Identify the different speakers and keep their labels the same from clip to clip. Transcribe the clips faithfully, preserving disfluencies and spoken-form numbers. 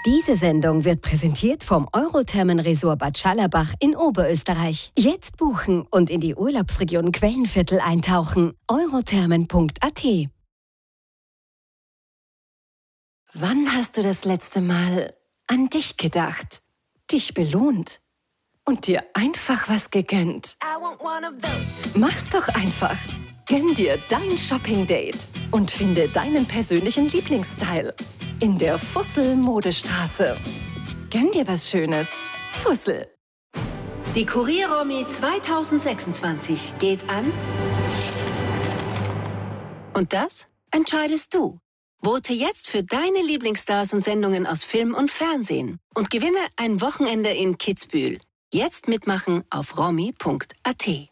Speaker 1: Diese Sendung wird präsentiert vom Eurothermen-Resort Bad Schallerbach in Oberösterreich. Jetzt buchen und in die Urlaubsregion Quellenviertel eintauchen. eurothermen punkt a t. Wann hast du das letzte Mal an dich gedacht, dich belohnt und dir einfach was gegönnt? Mach's doch einfach. Gönn dir dein Shopping-Date und finde deinen persönlichen Lieblingsstyle in der Fussel-Modestraße. Gönn dir was Schönes. Fussel.
Speaker 2: Die Kurier-Romy zweitausendsechsundzwanzig geht an. Und das entscheidest du. Vote jetzt für deine Lieblingsstars und Sendungen aus Film und Fernsehen und gewinne ein Wochenende in Kitzbühel. Jetzt mitmachen auf romy punkt a t.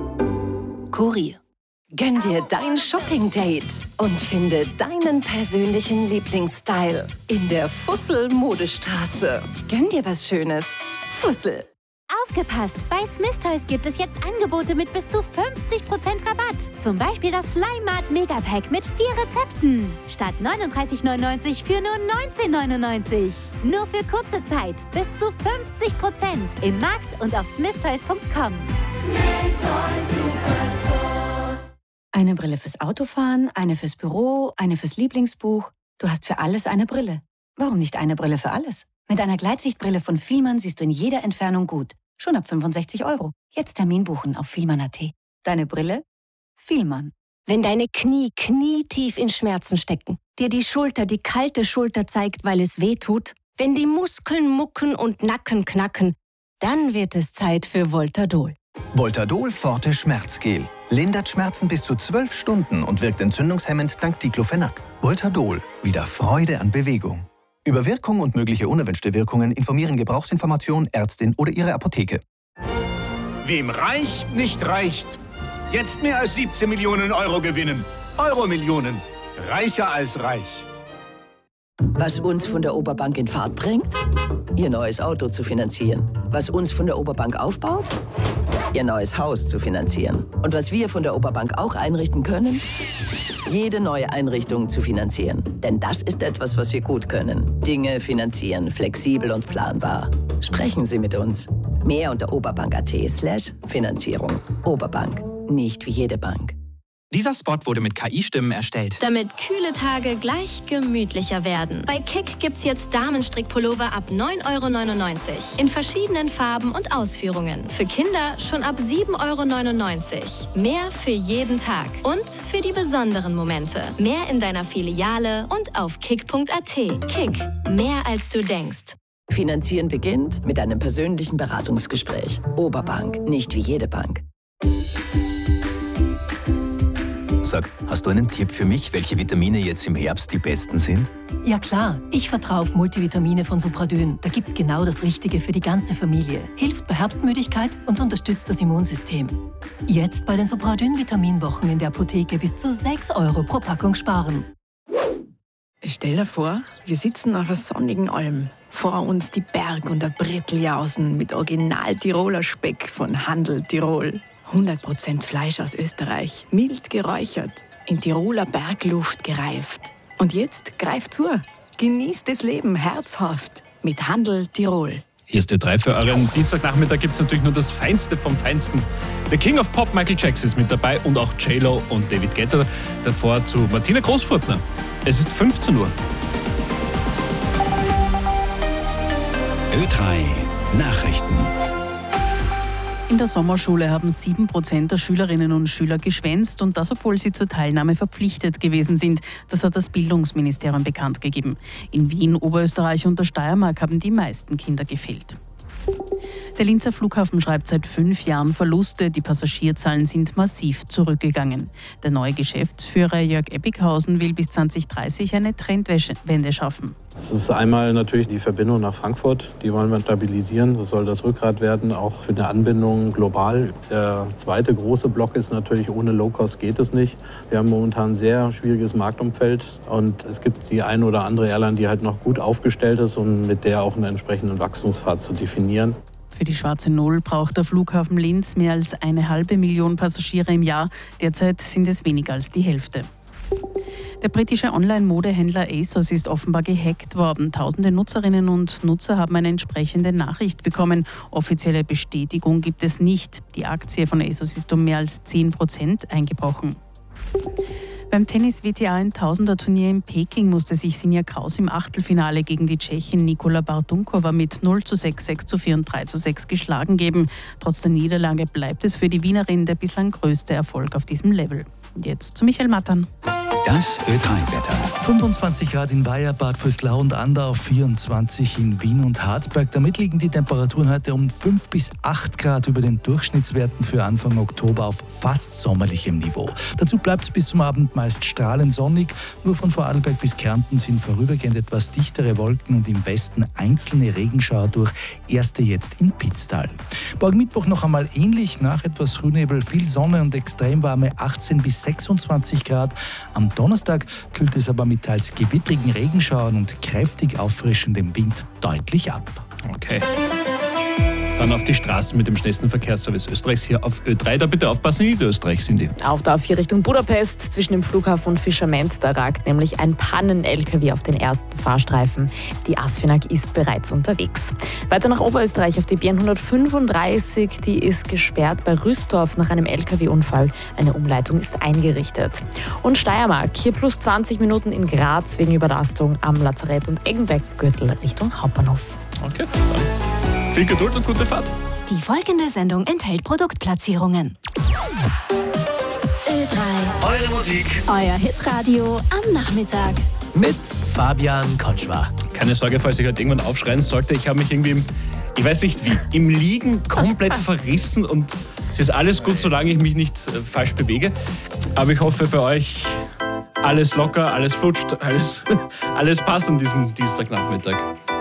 Speaker 2: Kurier.
Speaker 1: Gönn dir dein Shopping-Date und finde deinen persönlichen Lieblingsstyle in der Fussel-Modestraße. Gönn dir was Schönes. Fussel.
Speaker 3: Aufgepasst! Bei Smith Toys gibt es jetzt Angebote mit bis zu fünfzig Prozent Rabatt. Zum Beispiel das Slime Mart Megapack mit vier Rezepten. Statt neununddreißig neunundneunzig für nur neunzehn neunundneunzig. Nur für kurze Zeit. Bis zu fünfzig Prozent. Im Markt und auf smith toys punkt com.
Speaker 4: Smith Toys Superstore.
Speaker 5: Eine Brille fürs Autofahren, eine fürs Büro, eine fürs Lieblingsbuch. Du hast für alles eine Brille. Warum nicht eine Brille für alles? Mit einer Gleitsichtbrille von Fielmann siehst du in jeder Entfernung gut. Schon ab fünfundsechzig Euro. Jetzt Termin buchen auf fielmann punkt a t. Deine Brille? Fielmann.
Speaker 1: Wenn deine Knie knietief in Schmerzen stecken, dir die Schulter die kalte Schulter zeigt, weil es weh tut, wenn die Muskeln mucken und Nacken knacken, dann wird es Zeit für Voltadol.
Speaker 6: Voltadol Forte Schmerzgel. Lindert Schmerzen bis zu zwölf Stunden und wirkt entzündungshemmend dank Diclofenac. Voltadol. Wieder Freude an Bewegung. Über Wirkung und mögliche unerwünschte Wirkungen informieren Gebrauchsinformation, Ärztin oder Ihre Apotheke.
Speaker 7: Wem reich nicht reicht. Jetzt mehr als siebzehn Millionen Euro gewinnen. Euro-Millionen. Reicher als reich.
Speaker 8: Was uns von der Oberbank in Fahrt bringt? Ihr neues Auto zu finanzieren. Was uns von der Oberbank aufbaut? Ihr neues Haus zu finanzieren. Und was wir von der Oberbank auch einrichten können? Jede neue Einrichtung zu finanzieren. Denn das ist etwas, was wir gut können. Dinge finanzieren, flexibel und planbar. Sprechen Sie mit uns. Mehr unter oberbank punkt a t slash Finanzierung. Oberbank. Nicht wie jede Bank.
Speaker 9: Dieser Spot wurde mit K I-Stimmen erstellt.
Speaker 10: Damit kühle Tage gleich gemütlicher werden. Bei Kick gibt's jetzt Damenstrickpullover ab neun Euro neunundneunzig. In verschiedenen Farben und Ausführungen. Für Kinder schon ab sieben Euro neunundneunzig. Mehr für jeden Tag. Und für die besonderen Momente. Mehr in deiner Filiale und auf kick punkt a t. Kick. Mehr als du denkst.
Speaker 8: Finanzieren beginnt mit einem persönlichen Beratungsgespräch. Oberbank. Nicht wie jede Bank.
Speaker 11: Sag, hast du einen Tipp für mich, welche Vitamine jetzt im Herbst die besten sind?
Speaker 12: Ja klar, ich vertraue auf Multivitamine von Supradyn. Da gibt's genau das Richtige für die ganze Familie. Hilft bei Herbstmüdigkeit und unterstützt das Immunsystem. Jetzt bei den Supradyn-Vitaminwochen in der Apotheke bis zu sechs Euro pro Packung sparen.
Speaker 13: Stell dir vor, wir sitzen auf einer sonnigen Alm. Vor uns die Berg- und der Bretteljausen mit Original-Tiroler Speck von Handel Tirol. hundert Prozent Fleisch aus Österreich, mild geräuchert, in Tiroler Bergluft gereift. Und jetzt greift zu, genießt das Leben herzhaft mit Handel Tirol.
Speaker 14: Hier ist Ö drei für euren Dienstagnachmittag. Gibt es natürlich nur das Feinste vom Feinsten. Der King of Pop, Michael Jackson, ist mit dabei und auch J-Lo und David Guetta. Davor zu Martina Großfurtner. Es ist fünfzehn Uhr.
Speaker 15: Ö drei Nachrichten.
Speaker 16: In der Sommerschule haben sieben Prozent der Schülerinnen und Schüler geschwänzt und das, obwohl sie zur Teilnahme verpflichtet gewesen sind. Das hat das Bildungsministerium bekannt gegeben. In Wien, Oberösterreich und der Steiermark haben die meisten Kinder gefehlt. Der Linzer Flughafen schreibt seit fünf Jahren Verluste. Die Passagierzahlen sind massiv zurückgegangen. Der neue Geschäftsführer Jörg Eppighausen will bis zwanzig dreißig eine Trendwende schaffen.
Speaker 17: Es ist einmal natürlich die Verbindung nach Frankfurt, die wollen wir stabilisieren. Das soll das Rückgrat werden, auch für eine Anbindung global. Der zweite große Block ist natürlich, ohne Low-Cost geht es nicht. Wir haben momentan ein sehr schwieriges Marktumfeld und es gibt die eine oder andere Airline, die halt noch gut aufgestellt ist und mit der auch einen entsprechenden Wachstumspfad zu definieren.
Speaker 16: Für die schwarze Null braucht der Flughafen Linz mehr als eine halbe Million Passagiere im Jahr. Derzeit sind es weniger als die Hälfte. Der britische Online-Modehändler ASOS ist offenbar gehackt worden. Tausende Nutzerinnen und Nutzer haben eine entsprechende Nachricht bekommen. Offizielle Bestätigung gibt es nicht. Die Aktie von ASOS ist um mehr als zehn Prozent eingebrochen. Beim Tennis-W T A tausender-Turnier in Peking musste sich Sinja Kraus im Achtelfinale gegen die Tschechin Nikola Bardunkova mit null zu sechs, sechs zu vier und drei zu sechs geschlagen geben. Trotz der Niederlage bleibt es für die Wienerin der bislang größte Erfolg auf diesem Level. Jetzt zu Michael Mattern.
Speaker 15: Das Ö drei Wetter.
Speaker 18: fünfundzwanzig Grad in Weiher, Bad Vöslau und Andau, vierundzwanzig in Wien und Harzberg. Damit liegen die Temperaturen heute um fünf bis acht Grad über den Durchschnittswerten für Anfang Oktober auf fast sommerlichem Niveau. Dazu bleibt es bis zum Abend meist strahlend sonnig. Nur von Vorarlberg bis Kärnten sind vorübergehend etwas dichtere Wolken und im Westen einzelne Regenschauer durch, erste jetzt in Pitztal. Morgen Mittwoch noch einmal ähnlich, nach etwas Frühnebel viel Sonne und extrem warme achtzehn bis sechsundzwanzig Grad. Am Donnerstag kühlt es aber mit teils gewittrigen Regenschauern und kräftig auffrischendem Wind deutlich ab.
Speaker 14: Okay. Dann auf die Straßen mit dem schnellsten Verkehrsservice Österreichs hier auf Ö drei. Da bitte aufpassen, in Niederösterreich sind die.
Speaker 19: Auf der A vier Richtung Budapest zwischen dem Flughafen und Fischerment, da ragt nämlich ein Pannen-L K W auf den ersten Fahrstreifen. Die Asfinag ist bereits unterwegs. Weiter nach Oberösterreich auf die B N hundertfünfunddreißig, die ist gesperrt bei Rüstorf nach einem L K W-Unfall. Eine Umleitung ist eingerichtet. Und Steiermark, hier plus zwanzig Minuten in Graz wegen Überlastung am Lazarett und Eggenberg-Gürtel Richtung Hauptbahnhof.
Speaker 14: Okay, dann viel Geduld und gute Fahrt.
Speaker 20: Die folgende Sendung enthält Produktplatzierungen.
Speaker 4: Ö drei.
Speaker 20: Eure Musik.
Speaker 4: Euer Hitradio am Nachmittag.
Speaker 18: Mit Fabian Kotschwar.
Speaker 14: Keine Sorge, falls ich heute irgendwann aufschreien sollte. Ich habe mich irgendwie, im, ich weiß nicht wie, im Liegen komplett verrissen und es ist alles gut, solange ich mich nicht äh, falsch bewege. Aber ich hoffe, bei euch alles locker, alles flutscht, alles, alles passt an diesem Dienstagnachmittag.